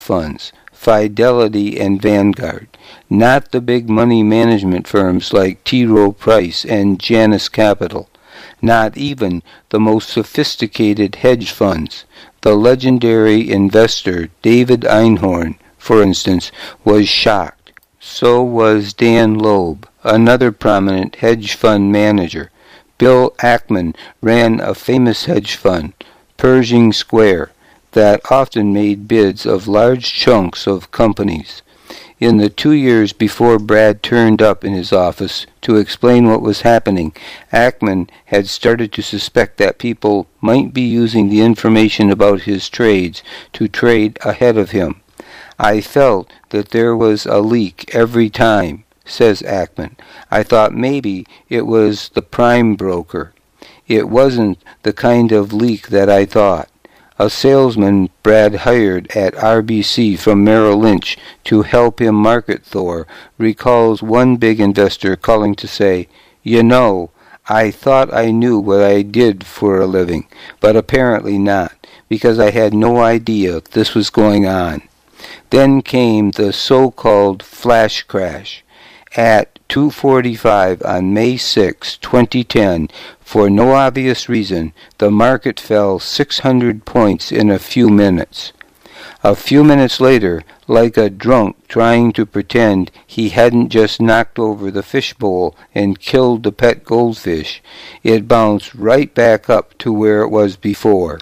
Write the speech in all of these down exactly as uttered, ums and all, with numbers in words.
funds, Fidelity and Vanguard, not the big money management firms like T. Rowe Price and Janus Capital, not even the most sophisticated hedge funds. The legendary investor David Einhorn, for instance, was shocked. So was Dan Loeb, another prominent hedge fund manager. Bill Ackman ran a famous hedge fund, Pershing Square, that often made bids of large chunks of companies. In the two years before Brad turned up in his office to explain what was happening, Ackman had started to suspect that people might be using the information about his trades to trade ahead of him. I felt that there was a leak every time, says Ackman. I thought maybe it was the prime broker. It wasn't the kind of leak that I thought. A salesman Brad hired at R B C from Merrill Lynch to help him market Thor recalls one big investor calling to say, "You know, I thought I knew what I did for a living, but apparently not, because I had no idea this was going on." Then came the so-called flash crash. At two forty-five on May sixth, twenty ten, for no obvious reason, the market fell six hundred points in a few minutes. A few minutes later, like a drunk trying to pretend he hadn't just knocked over the fishbowl and killed the pet goldfish, it bounced right back up to where it was before.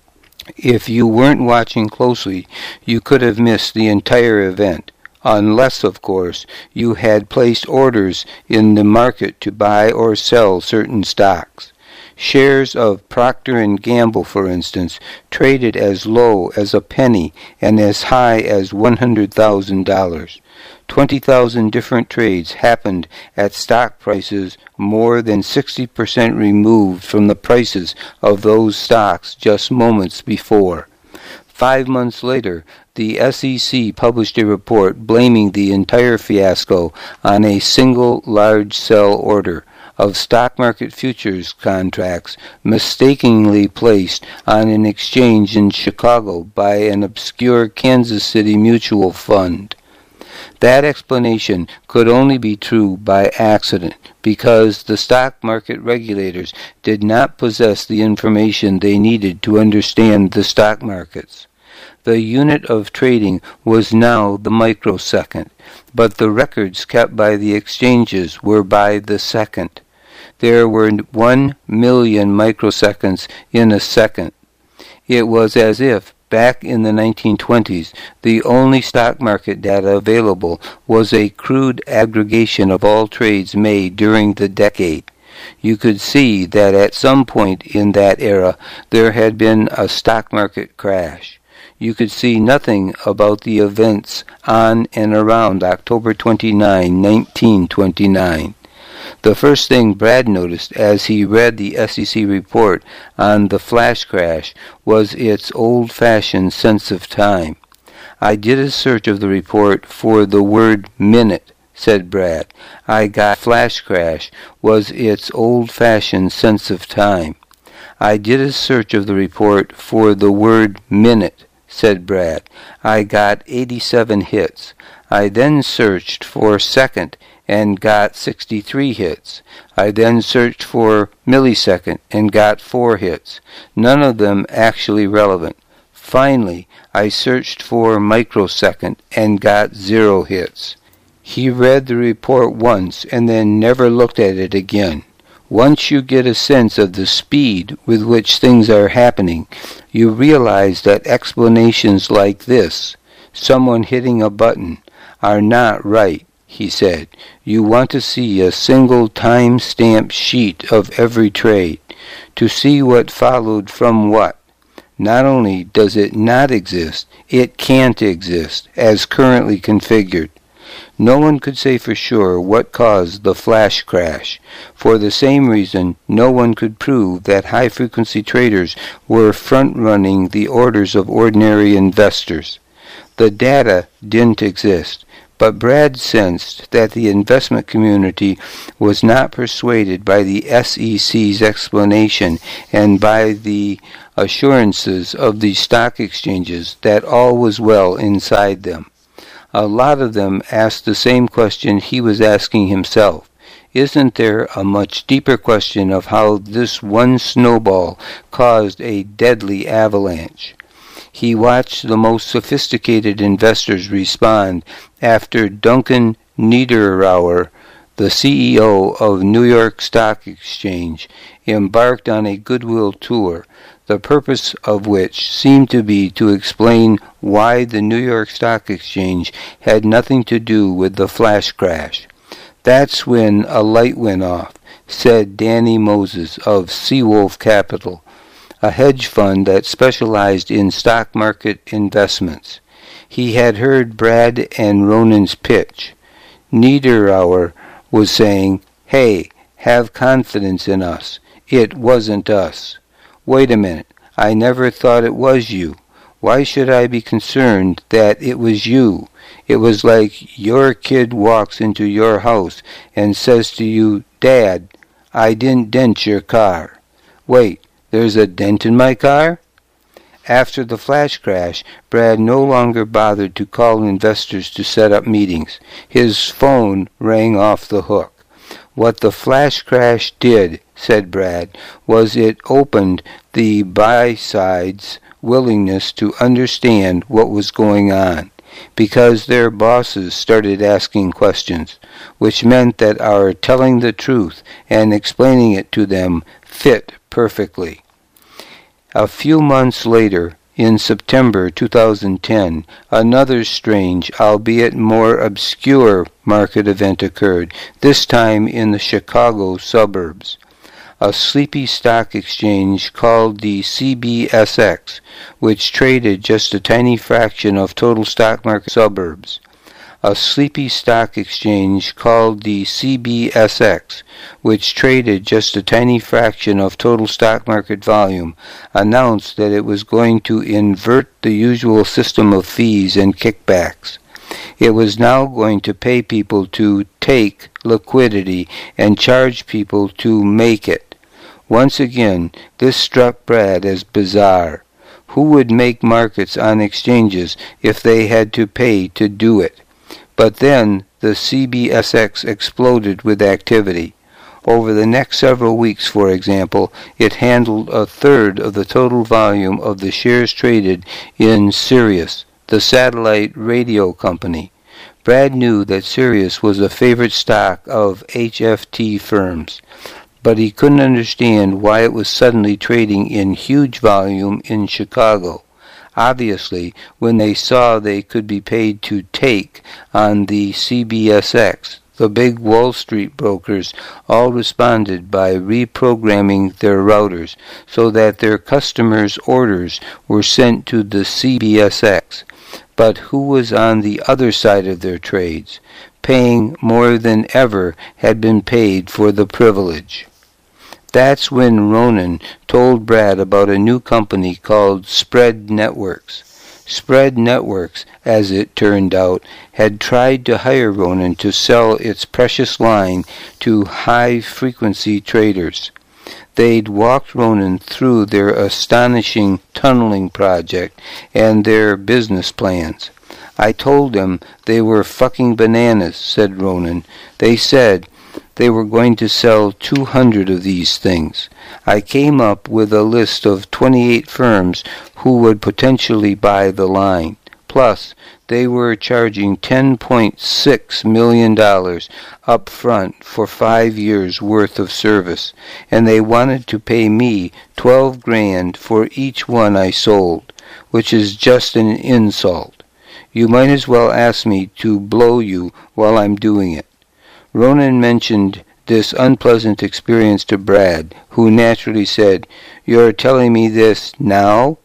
If you weren't watching closely, you could have missed the entire event. Unless, of course, you had placed orders in the market to buy or sell certain stocks. Shares of Procter and Gamble, for instance, traded as low as a penny and as high as one hundred thousand dollars. twenty thousand different trades happened at stock prices more than sixty percent removed from the prices of those stocks just moments before. Five months later, the S E C published a report blaming the entire fiasco on a single large sell order of stock market futures contracts mistakenly placed on an exchange in Chicago by an obscure Kansas City mutual fund. That explanation could only be true by accident, because the stock market regulators did not possess the information they needed to understand the stock markets. The unit of trading was now the microsecond, but the records kept by the exchanges were by the second. There were one million microseconds in a second. It was as if, back in the nineteen twenties, the only stock market data available was a crude aggregation of all trades made during the decade. You could see that at some point in that era there had been a stock market crash. You could see nothing about the events on and around October twenty-ninth, nineteen twenty-nine. The first thing Brad noticed as he read the S E C report on the flash crash was its old-fashioned sense of time. I did a search of the report for the word minute, said Brad. I got flash crash was its old-fashioned sense of time. I did a search of the report for the word minute, said Brad. I got eighty-seven hits. I then searched for second and got sixty-three hits. I then searched for millisecond and got four hits, none of them actually relevant. Finally, I searched for microsecond and got zero hits. He read the report once and then never looked at it again. Once you get a sense of the speed with which things are happening, you realize that explanations like this, someone hitting a button, are not right, he said. You want to see a single time-stamped sheet of every trade, to see what followed from what. Not only does it not exist, it can't exist, as currently configured. No one could say for sure what caused the flash crash. For the same reason, no one could prove that high-frequency traders were front-running the orders of ordinary investors. The data didn't exist, But Brad sensed that the investment community was not persuaded by the S E C's explanation and by the assurances of the stock exchanges that all was well inside them. A lot of them asked the same question he was asking himself. Isn't there a much deeper question of how this one snowball caused a deadly avalanche? He watched the most sophisticated investors respond after Duncan Niederauer, the C E O of New York Stock Exchange, embarked on a goodwill tour, the purpose of which seemed to be to explain why the New York Stock Exchange had nothing to do with the flash crash. That's when a light went off, said Danny Moses of Seawolf Capital, a hedge fund that specialized in stock market investments. He had heard Brad and Ronan's pitch. Niederauer was saying, "Hey, have confidence in us. It wasn't us." "Wait a minute. I never thought it was you. Why should I be concerned that it was you? It was like your kid walks into your house and says to you, 'Dad, I didn't dent your car.' Wait, there's a dent in my car?" After the flash crash, Brad no longer bothered to call investors to set up meetings. His phone rang off the hook. What the flash crash did, said Brad, was it opened the buy side's willingness to understand what was going on, because their bosses started asking questions, which meant that our telling the truth and explaining it to them fit perfectly. A few months later, in September two thousand ten, another strange, albeit more obscure, market event occurred, this time in the Chicago suburbs. A sleepy stock exchange called the C B S X, which traded just a tiny fraction of total stock market suburbs. A sleepy stock exchange called the C B S X, which traded just a tiny fraction of total stock market volume, announced that it was going to invert the usual system of fees and kickbacks. It was now going to pay people to take liquidity and charge people to make it. Once again, this struck Brad as bizarre. Who would make markets on exchanges if they had to pay to do it? But then the C B S X exploded with activity. Over the next several weeks, for example, it handled a third of the total volume of the shares traded in Sirius, the satellite radio company. Brad knew that Sirius was a favorite stock of H F T firms, but he couldn't understand why it was suddenly trading in huge volume in Chicago. Obviously, when they saw they could be paid to take on the C B S X, the big Wall Street brokers all responded by reprogramming their routers so that their customers' orders were sent to the C B S X. But who was on the other side of their trades, paying more than ever had been paid for the privilege? That's when Ronan told Brad about a new company called Spread Networks. Spread Networks, as it turned out, had tried to hire Ronan to sell its precious line to high-frequency traders. They'd walked Ronan through their astonishing tunneling project and their business plans. "I told them they were fucking bananas," said Ronan. "They said they were going to sell two hundred of these things. I came up with a list of twenty-eight firms who would potentially buy the line. Plus, they were charging ten point six million dollars up front for five years' worth of service, and they wanted to pay me twelve grand for each one I sold, which is just an insult. You might as well ask me to blow you while I'm doing it." Ronan mentioned this unpleasant experience to Brad, who naturally said, "You're telling me this now?"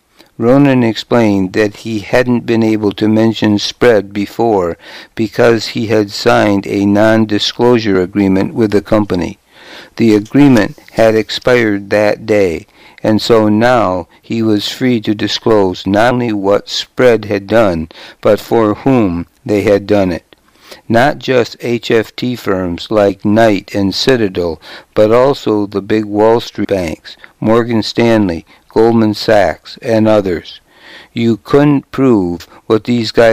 Ronan explained that he hadn't been able to mention Spread before because he had signed a non-disclosure agreement with the company. The agreement had expired that day, and so now he was free to disclose not only what Spread had done, but for whom they had done it. Not just H F T firms like Knight and Citadel, but also the big Wall Street banks, Morgan Stanley, Goldman Sachs, and others. You couldn't prove what these guys